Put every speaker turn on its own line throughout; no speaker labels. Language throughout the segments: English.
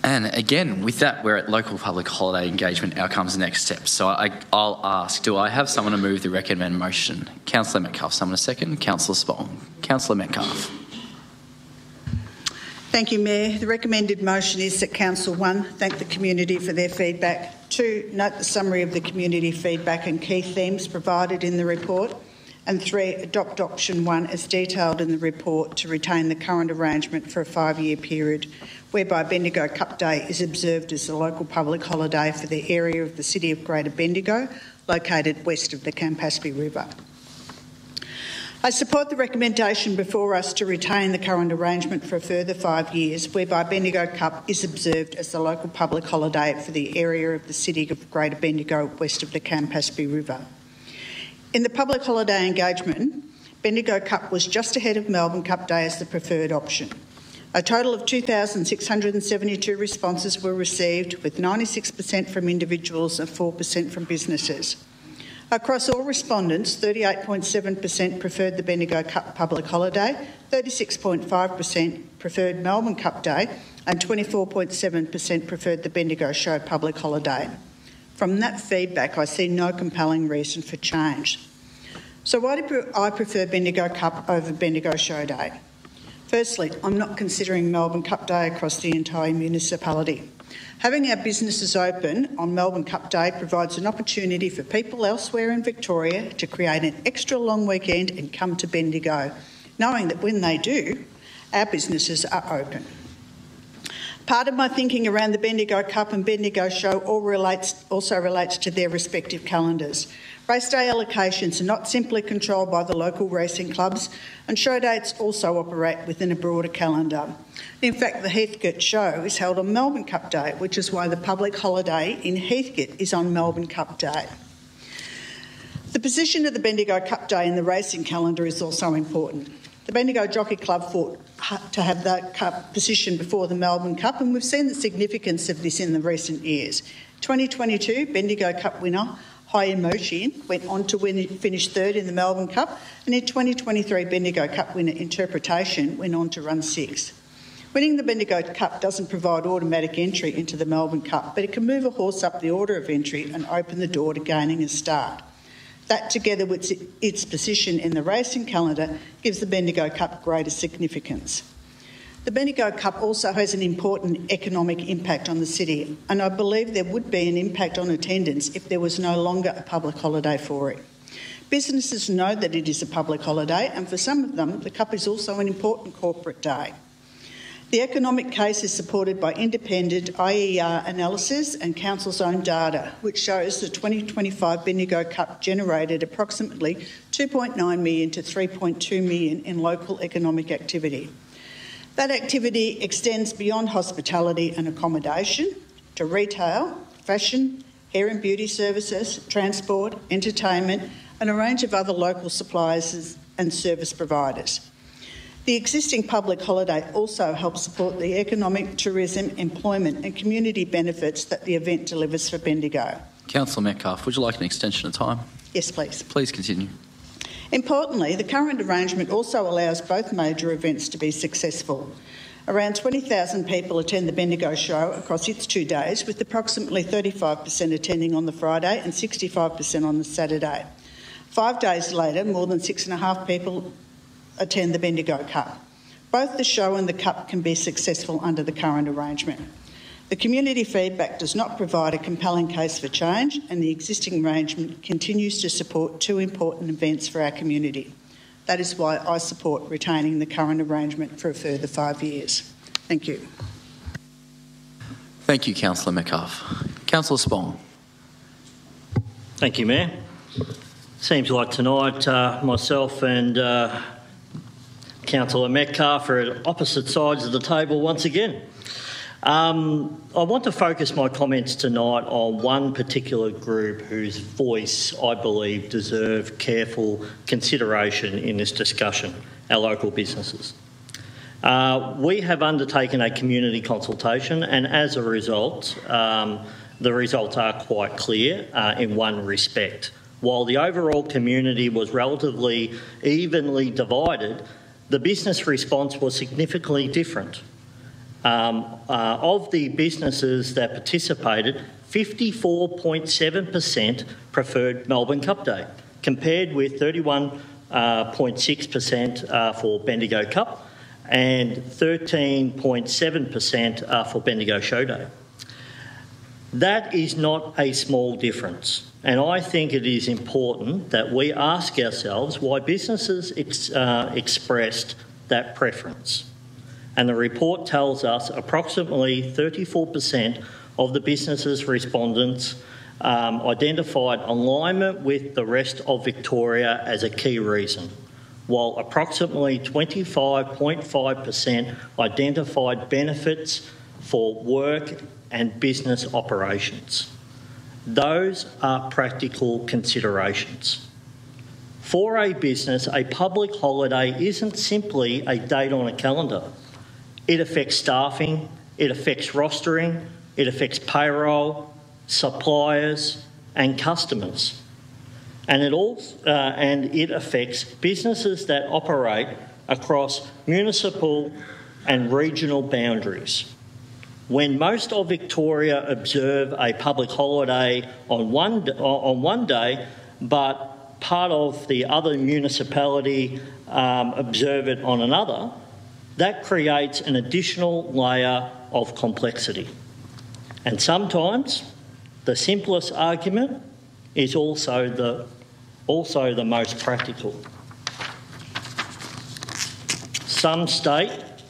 And again, with that, we're at local public holiday engagement outcomes next steps. So I'll ask, do I have someone to move the recommended motion? Councillor Metcalfe, someone a second. Councillor Spong. Councillor Metcalfe.
Thank you, Mayor. The recommended motion is that Council 1, thank the community for their feedback. 2, note the summary of the community feedback and key themes provided in the report. And 3, adopt option 1 as detailed in the report to retain the current arrangement for a 5-year period, whereby Bendigo Cup Day is observed as a local public holiday for the area of the City of Greater Bendigo, located west of the Campaspe River. I support the recommendation before us to retain the current arrangement for a further 5 years, whereby Bendigo Cup is observed as the local public holiday for the area of the City of Greater Bendigo west of the Campaspe River. In the public holiday engagement, Bendigo Cup was just ahead of Melbourne Cup Day as the preferred option. A total of 2,672 responses were received, with 96% from individuals and 4% from businesses. Across all respondents, 38.7% preferred the Bendigo Cup public holiday, 36.5% preferred Melbourne Cup Day, and 24.7% preferred the Bendigo Show public holiday. From that feedback, I see no compelling reason for change. So why do I prefer Bendigo Cup over Bendigo Show Day? Firstly, I'm not considering Melbourne Cup Day across the entire municipality. Having our businesses open on Melbourne Cup Day provides an opportunity for people elsewhere in Victoria to create an extra long weekend and come to Bendigo, knowing that when they do, our businesses are open. Part of my thinking around the Bendigo Cup and Bendigo Show also relates to their respective calendars. Race day allocations are not simply controlled by the local racing clubs, and show dates also operate within a broader calendar. In fact, the Heathcote Show is held on Melbourne Cup Day, which is why the public holiday in Heathcote is on Melbourne Cup Day. The position of the Bendigo Cup Day in the racing calendar is also important. The Bendigo Jockey Club fought to have that cup position before the Melbourne Cup, and we've seen the significance of this in the recent years. 2022 Bendigo Cup winner High Emotion went on to finish third in the Melbourne Cup, and in 2023 Bendigo Cup winner Interpretation went on to run sixth. Winning the Bendigo Cup doesn't provide automatic entry into the Melbourne Cup, but it can move a horse up the order of entry and open the door to gaining a start. That, together with its position in the racing calendar, gives the Bendigo Cup greater significance. The Bendigo Cup also has an important economic impact on the city, and I believe there would be an impact on attendance if there was no longer a public holiday for it. Businesses know that it is a public holiday, and for some of them, the Cup is also an important corporate day. The economic case is supported by independent IER analysis and Council's own data, which shows the 2025 Bendigo Cup generated approximately $2.9 million to $3.2 million in local economic activity. That activity extends beyond hospitality and accommodation to retail, fashion, hair and beauty services, transport, entertainment, and a range of other local suppliers and service providers. The existing public holiday also helps support the economic, tourism, employment and community benefits that the event delivers for Bendigo.
Councillor Metcalfe, would you like an extension of time?
Yes, please.
Please continue.
Importantly, the current arrangement also allows both major events to be successful. Around 20,000 people attend the Bendigo Show across its 2 days, with approximately 35% attending on the Friday and 65% on the Saturday. 5 days later, more than 6.5 people attend the Bendigo Cup. Both the show and the Cup can be successful under the current arrangement. The community feedback does not provide a compelling case for change, and the existing arrangement continues to support 2 important events for our community. That is why I support retaining the current arrangement for a further 5 years. Thank you.
Thank you, Councillor Metcalfe. Councillor Spong.
Thank you, Mayor. Seems like tonight myself and Councillor Metcalfe are at opposite sides of the table once again. I want to focus my comments tonight on one particular group whose voice I believe deserve careful consideration in this discussion, our local businesses. We have undertaken a community consultation, and as a result, the results are quite clear in one respect. While the overall community was relatively evenly divided, the business response was significantly different. of the businesses that participated, 54.7% preferred Melbourne Cup Day, compared with 31.6% for Bendigo Cup and 13.7% for Bendigo Show Day. That is not a small difference, and I think it is important that we ask ourselves why businesses expressed that preference. And the report tells us approximately 34% of the businesses respondents identified alignment with the rest of Victoria as a key reason, while approximately 25.5% identified benefits for work and business operations. Those are practical considerations. For a business, a public holiday isn't simply a date on a calendar. It affects staffing, it affects rostering, it affects payroll, suppliers and customers. And it affects businesses that operate across municipal and regional boundaries. When most of Victoria observe a public holiday on one day, but part of the other municipality observe it on another, that creates an additional layer of complexity. And sometimes the simplest argument is also the most practical. Same state,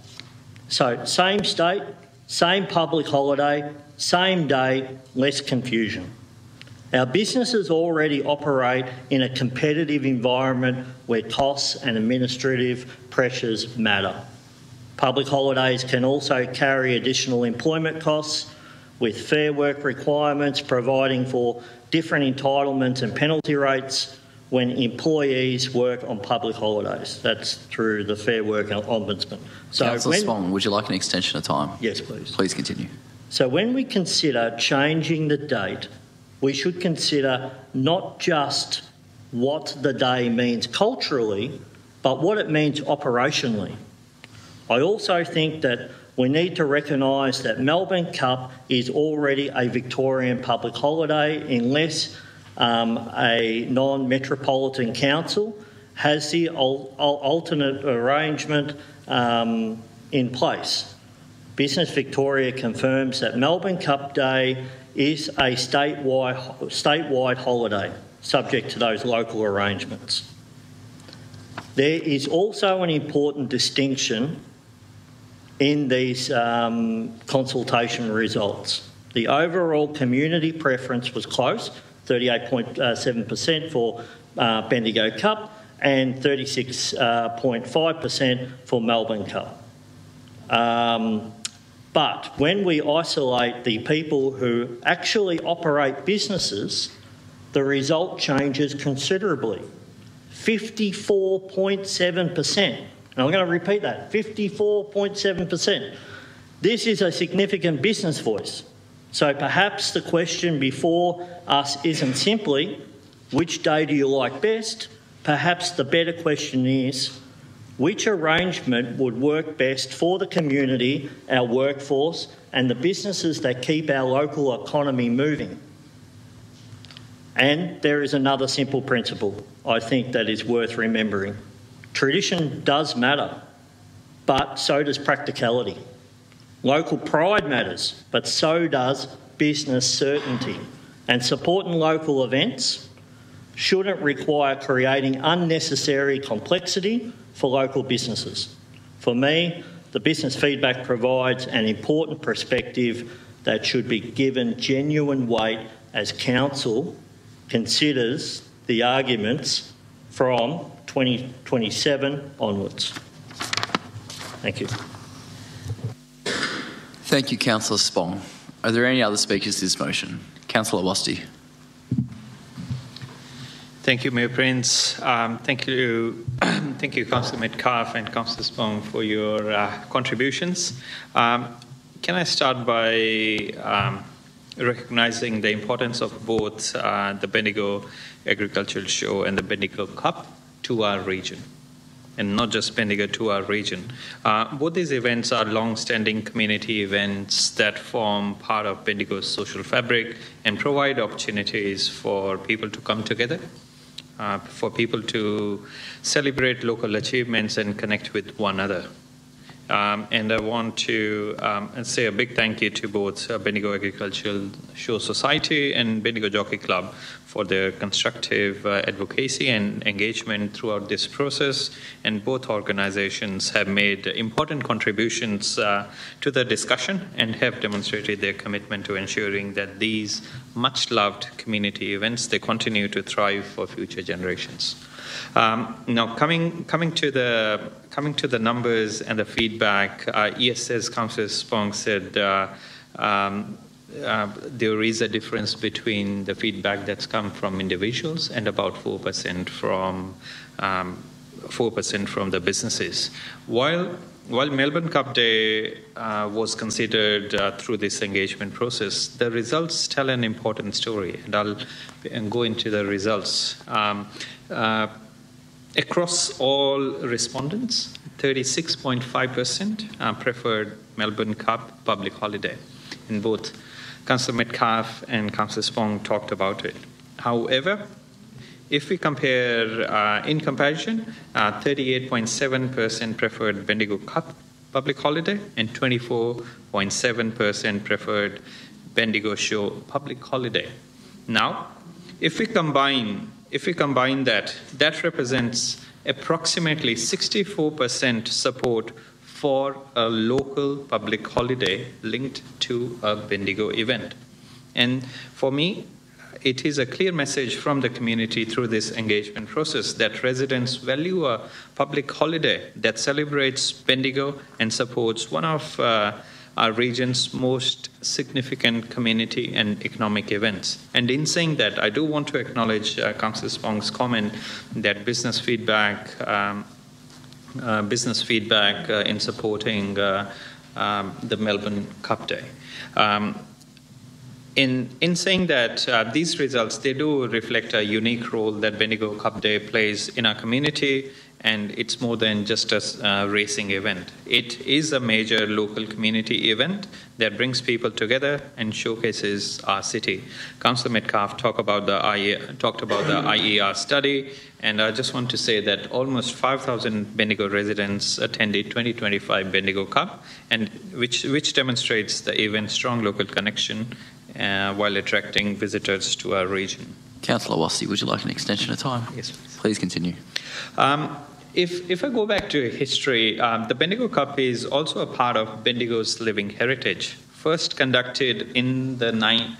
same public holiday, same day, less confusion. Our businesses already operate in a competitive environment where costs and administrative pressures matter. Public holidays can also carry additional employment costs, with Fair Work requirements providing for different entitlements and penalty rates when employees work on public holidays. That's through the Fair Work Ombudsman. So
Councillor Spong, would you like an extension of time?
Yes, please.
Please continue.
So when we consider changing the date, we should consider not just what the day means culturally, but what it means operationally. I also think that we need to recognise that Melbourne Cup is already a Victorian public holiday unless a non-metropolitan council has the alternate arrangement in place. Business Victoria confirms that Melbourne Cup Day is a statewide holiday, subject to those local arrangements. There is also an important distinction in these consultation results. The overall community preference was close, 38.7% for Bendigo Cup and 36.5% for Melbourne Cup. But when we isolate the people who actually operate businesses, the result changes considerably. 54.7%. And I'm going to repeat that, 54.7%. This is a significant business voice. So perhaps the question before us isn't simply, which day do you like best? Perhaps the better question is, which arrangement would work best for the community, our workforce, and the businesses that keep our local economy moving? And there is another simple principle I think that is worth remembering. Tradition does matter, but so does practicality. Local pride matters, but so does business certainty. And supporting local events shouldn't require creating unnecessary complexity for local businesses. For me, the business feedback provides an important perspective that should be given genuine weight as Council considers the arguments from 2027 onwards. Thank you.
Thank you, Councillor Spong. Are there any other speakers to this motion? Councillor Wasti.
Thank you, Mayor Prince. Thank you, Councillor Metcalfe and Councillor Spong for your contributions. Can I start by recognising the importance of both the Bendigo Agricultural Show and the Bendigo Cup to our region? and not just Bendigo, to our region. Both these events are long-standing community events that form part of Bendigo's social fabric and provide opportunities for people to come together, for people to celebrate local achievements and connect with one another. And I want to say a big thank you to both Bendigo Agricultural Show Society and Bendigo Jockey Club for their constructive advocacy and engagement throughout this process. And both organizations have made important contributions to the discussion and have demonstrated their commitment to ensuring that these much-loved community events, they continue to thrive for future generations. Now, coming to the numbers and the feedback, yes, as Councillor Spong said, there is a difference between the feedback that's come from individuals and about 4% from the businesses. While Melbourne Cup Day was considered through this engagement process, the results tell an important story, and I'll go into the results. Across all respondents, 36.5% preferred Melbourne Cup public holiday, and both Councillor Metcalfe and Councillor Spong talked about it. However, if we compare, in comparison, 38.7% preferred Bendigo Cup public holiday and 24.7% preferred Bendigo Show public holiday. Now, if we combine that, that represents approximately 64% support for a local public holiday linked to a Bendigo event. And for me, it is a clear message from the community through this engagement process that residents value a public holiday that celebrates Bendigo and supports one of our region's most significant community and economic events. And in saying that, I do want to acknowledge Councillor Spong's comment that business feedback in supporting the Melbourne Cup Day. In saying that, these results, they do reflect a unique role that Bendigo Cup Day plays in our community, and it's more than just a racing event. It is a major local community event that brings people together and showcases our city. Councillor Metcalfe talked about the IER study, and I just want to say that almost 5,000 Bendigo residents attended 2025 Bendigo Cup, and which demonstrates the event's strong local connection while attracting visitors to our region.
Councillor Wasty, would you like an extension of time?
Yes, please.
Please continue.
If I go back to history, the Bendigo Cup is also a part of Bendigo's living heritage. First conducted in the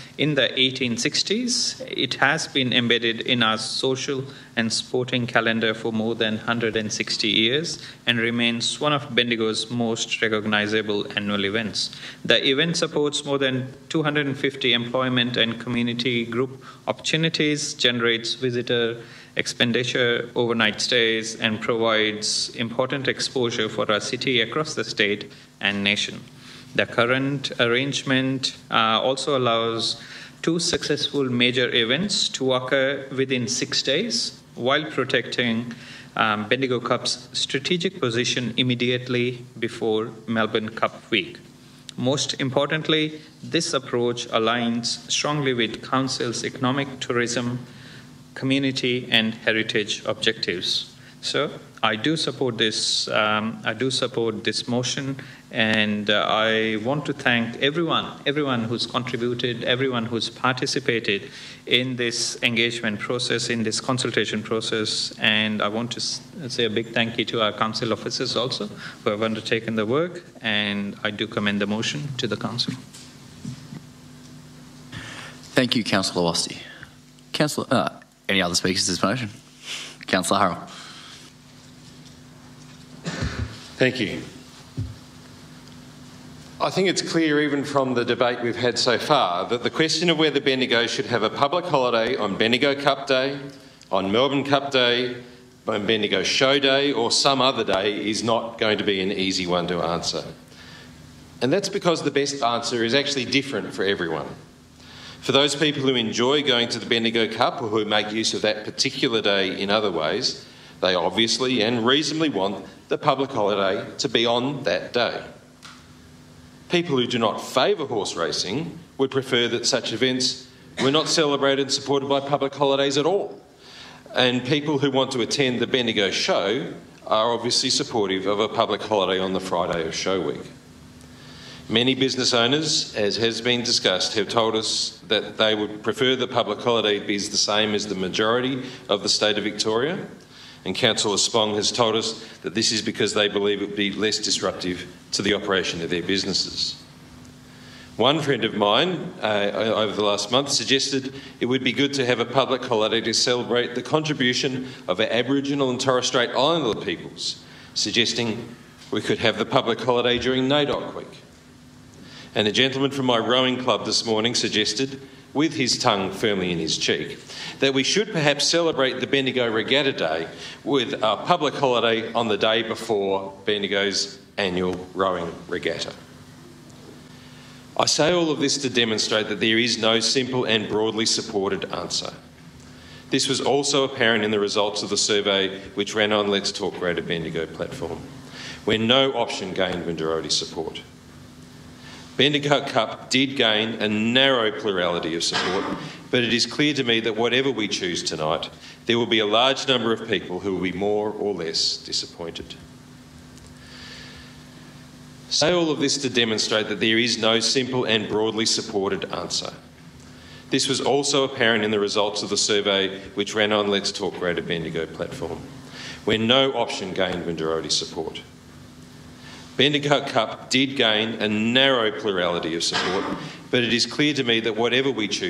1860s, it has been embedded in our social and sporting calendar for more than 160 years and remains one of Bendigo's most recognizable annual events. The event supports more than 250 employment and community group opportunities, generates visitor expenditure, overnight stays, and provides important exposure for our city across the state and nation. The current arrangement also allows 2 successful major events to occur within 6 days while protecting Bendigo Cup's strategic position immediately before Melbourne Cup Week. Most importantly, this approach aligns strongly with Council's economic, tourism, community and heritage objectives. So I do support this. Motion, and I want to thank everyone who's contributed, everyone who's participated in this engagement process, in this consultation process. And I want to say a big thank you to our council officers also who have undertaken the work. And I do commend the motion to the council.
Thank you, Councillor Wasty. Any other speakers to this motion? Councillor Harrell.
Thank you. I think it's clear, even from the debate we've had so far, that the question of whether Bendigo should have a public holiday on Bendigo Cup Day, on Melbourne Cup Day, on Bendigo Show Day or some other day is not going to be an easy one to answer. And that's because the best answer is actually different for everyone. For those people who enjoy going to the Bendigo Cup or who make use of that particular day in other ways, They obviously and reasonably want the public holiday to be on that day. People who do not favour horse racing would prefer that such events were not celebrated and supported by public holidays at all. And people who want to attend the Bendigo show are obviously supportive of a public holiday on the Friday of show week. Many business owners, as has been discussed, have told us that they would prefer the public holiday be the same as the majority of the state of Victoria, and Councillor Spong has told us that this is because they believe it would be less disruptive to the operation of their businesses. One friend of mine over the last month suggested it would be good to have a public holiday to celebrate the contribution of our Aboriginal and Torres Strait Islander peoples, suggesting we could have the public holiday during NAIDOC week. And a gentleman from my rowing club this morning suggested, with his tongue firmly in his cheek, that we should perhaps celebrate the Bendigo Regatta Day with a public holiday on the day before Bendigo's annual rowing regatta. I say all of this to demonstrate that there is no simple and broadly supported answer. This was also apparent in the results of the survey which ran on Let's Talk Greater Bendigo platform, where no option gained majority support. Bendigo Cup did gain a narrow plurality of support, but it is clear to me that whatever we choose tonight, there will be a large number of people who will be more or less disappointed. Say all of this to demonstrate that there is no simple and broadly supported answer. This was also apparent in the results of the survey which ran on Let's Talk Greater Bendigo platform, where no option gained majority support. Bendigo Cup did gain a narrow plurality of support, but it is clear to me that whatever we choose